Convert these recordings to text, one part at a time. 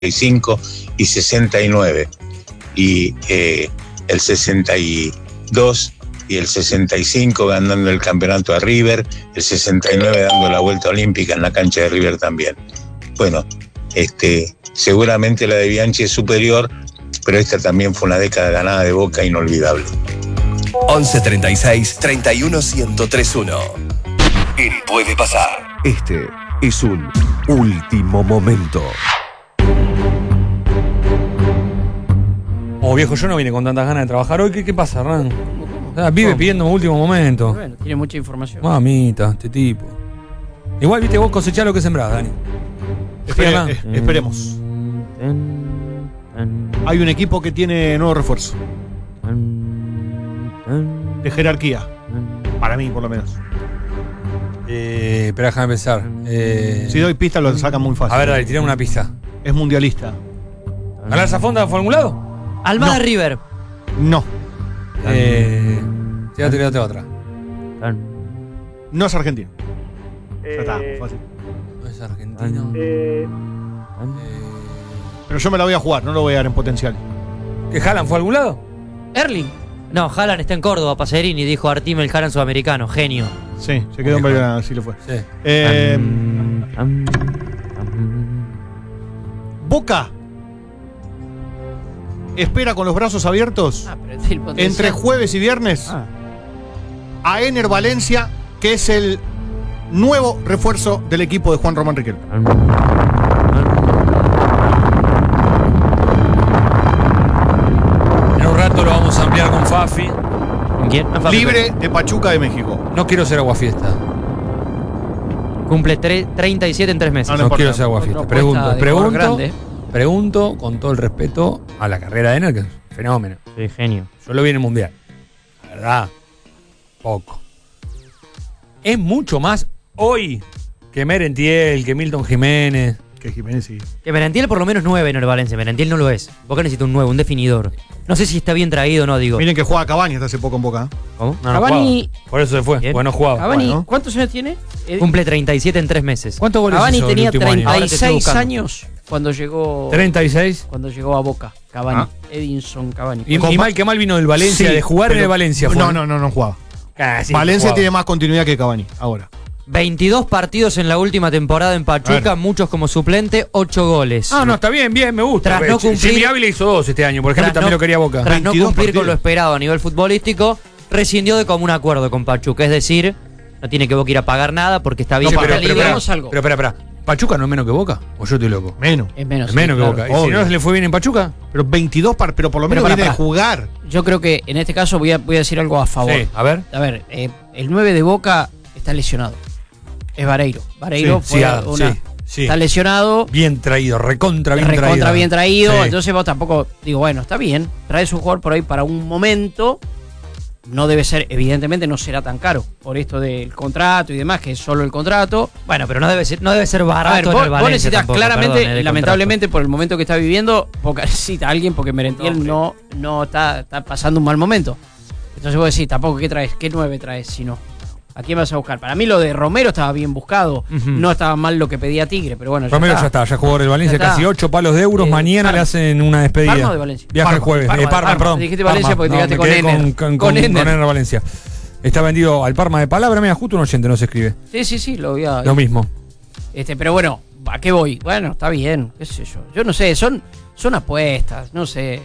65 y 69. Y el 62 y el 65 ganando el campeonato a River, el 69 dando la vuelta olímpica en la cancha de River también. Bueno, seguramente la de Bianchi es superior, pero esta también fue una década ganada de Boca inolvidable. 11 36 31 1031. Él puede pasar. Este es un último momento. Oh, viejo, yo no vine con tantas ganas de trabajar hoy. ¿Qué pasa, Hernán? Vive pidiendo un último momento. Bueno, tiene mucha información. Mamita, este tipo. Igual, viste, vos cosechás lo que sembrás, Dani. Esperemos. Hay un equipo que tiene nuevo refuerzo. De jerarquía. Para mí, por lo menos. Pero déjame pensar. Si doy pista, lo sacan muy fácil. A ver, dale, tirame una pista. Es mundialista. ¿Alarza Fonda formulado? Almada No. River. No. Tírate otra. No es argentino. Ya está, fácil. No es argentino. Pero yo me la voy a jugar, no lo voy a dar en potencial. ¿Que Haaland fue a algún lado? Erling. No, Haaland está en Córdoba, Pacerini, dijo Artime el Haaland sudamericano, genio. Sí, se quedó en Belgrano, así le fue. Sí. Boca espera con los brazos abiertos entre jueves y viernes a Ener Valencia, que es el nuevo refuerzo del equipo de Juan Román Riquelme. En un rato lo vamos a ampliar con Fafi. ¿Quién? Libre de Pachuca de México. No quiero ser aguafiesta. Cumple 37 en 3 meses. No quiero ser aguafiesta. Pregunto, grande. pregunto con todo el respeto a la carrera de Ener, que es un fenómeno. Sí, genio. Yo lo vi en el Mundial. La verdad, poco. Es mucho más hoy que Merentiel, que Milton Jiménez. Que Jiménez sí. Que Merentiel por lo menos 9 en el Valencia. Merentiel no lo es. Boca necesita un 9, un definidor. No sé si está bien traído o no, digo. Miren que juega Cavani hasta hace poco en Boca. ¿Cómo? No, Cavani. jugaba. Por eso se fue, Bien. porque no jugaba. Cavani, Bueno. ¿cuántos años tiene? Cumple 37 en 3 meses. ¿Cuántos goles Cavani hizo el tenía último año? Ahora te estoy 36 buscando. años cuando llegó 36. cuando llegó a Boca. Cavani, Edinson Cavani. Y mal que mal vino del Valencia, Sí, de jugar en pero- el Valencia. Fue. No jugaba. Sí, Valencia jugaba. tiene más continuidad que Cavani ahora. 22 partidos en la última temporada en Pachuca, muchos como suplente, 8 goles. Ah, no, está bien, me gusta. Tras no cumplir- Jimmy Ávila hizo 2 este año, por ejemplo, Tras también no- lo quería Boca. Tras no 22 cumplir partidos. con lo esperado a nivel futbolístico, rescindió de común acuerdo con Pachuca. Es decir, no tiene que Boca ir a pagar nada porque está bien. Sí, pero- pagado. digamos algo. Pero espera. ¿Pachuca no es menos que Boca? ¿O yo estoy loco? Menos. Es menos. Es menos sí, que claro. Boca. ¿Y si obvio. no se le fue bien en Pachuca? Pero 22 pero por lo menos Pero viene pará. de jugar. Yo creo que en este caso voy a decir algo a favor. Sí, a ver. A ver, el 9 de Boca está lesionado. Es Vareiro. Vareiro Sí, sí. está lesionado. Bien traído, recontra bien traído. Sí. Entonces vos tampoco, digo, bueno, está bien. Traes un jugador por ahí para un momento. No debe ser, evidentemente no será tan caro por esto del contrato y demás, que es solo el contrato. Bueno, pero no debe ser barato A ver, en vos el Valencia necesitas tampoco, claramente, perdón, el lamentablemente, por el momento que está viviendo, Boca necesita a alguien porque Merentiel no está pasando un mal momento. Entonces vos decís, tampoco, ¿qué traes? ¿Qué 9 traes si no? ¿A quién vas a buscar? Para mí lo de Romero estaba bien buscado. Ujú. No estaba mal lo que pedía Tigre, pero bueno, Romero ya está, ya jugó en el Valencia, Ya está. casi 8 palos de euros. Mañana Parma. le hacen una despedida. ¿Parma o de Valencia? Viaja el Parma. jueves. Parma, perdón. Dijiste Valencia porque te quedaste me con quedé Ener. Con Con Ener. Ener Valencia. Está vendido al Parma de palabra. Mira, justo un oyente no se escribe. Sí, lo voy a... Lo mismo. Pero bueno, ¿a qué voy? Bueno, está bien, qué sé yo. Yo no sé, son apuestas, no sé.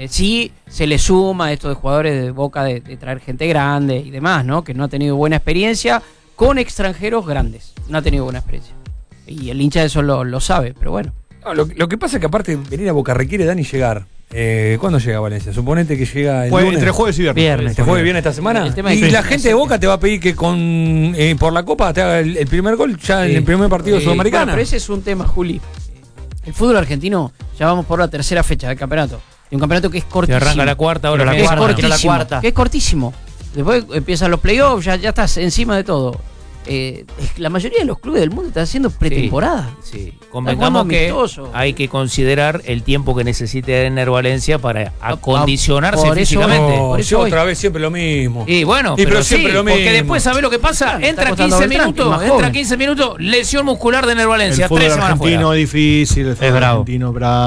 Sí se le suma esto de jugadores de Boca de traer gente grande y demás, ¿no? Que no ha tenido buena experiencia con extranjeros grandes. No ha tenido buena experiencia. Y el hincha de eso lo sabe, pero bueno. No, lo que pasa es que aparte venir a Boca requiere, Dani, llegar. ¿Cuándo llega Valencia? Suponete que llega el lunes. Entre jueves y viernes. ¿Te juegue bien esta semana? El tema Y es la que- gente de Boca te va a pedir que por la Copa te haga el primer gol ya en el primer partido de Sudamericana. Bueno, pero ese es un tema, Juli. El fútbol argentino, ya vamos por la tercera fecha del campeonato. Y un campeonato que es cortísimo. arranca la cuarta ahora, Que es cortísimo. la cuarta. Que es cortísimo. Después empiezan los playoffs, ya estás encima de todo. la mayoría de los clubes del mundo están haciendo pretemporada. Sí, convengamos que hay que considerar el tiempo que necesite Ener Valencia para acondicionarse físicamente. Por eso otra vez siempre lo mismo. Y bueno, pero siempre lo mismo. Porque después, ¿sabés lo que pasa? Entra 15 minutos, lesión muscular de Ener Valencia. El fútbol argentino es difícil, el fútbol argentino bravo.